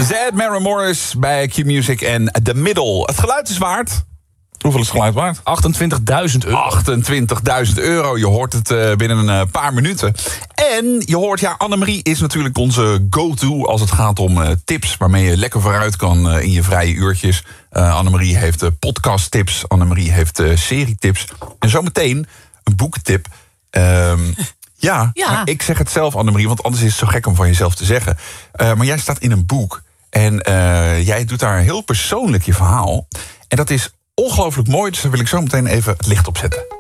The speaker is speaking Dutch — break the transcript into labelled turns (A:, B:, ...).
A: Zed, Mary Morris bij Q-Music en The Middle. Het geluid is waard. Hoeveel is het geluid waard? €28.000. €28.000. Je hoort het binnen een paar minuten. En je hoort, Annemarie is natuurlijk onze go-to als het gaat om tips waarmee je lekker vooruit kan in je vrije uurtjes. Annemarie heeft podcasttips. Annemarie heeft serietips. En zometeen een boekentip. Ja, maar ik zeg het zelf, Annemarie, want anders is het zo gek om van jezelf te zeggen. Maar jij staat in een boek en jij doet daar heel persoonlijk je verhaal. En dat is ongelooflijk mooi, dus daar wil ik zo meteen even het licht op zetten.